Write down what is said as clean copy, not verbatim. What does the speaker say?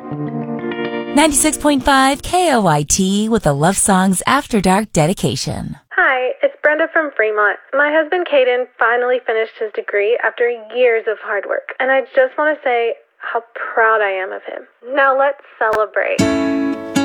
96.5 KOIT with a Love Songs After Dark dedication. Hi, it's Brenda from Fremont. My husband Caden finally finished his degree after years of hard work, and I just want to say how proud I am of him. Now let's celebrate.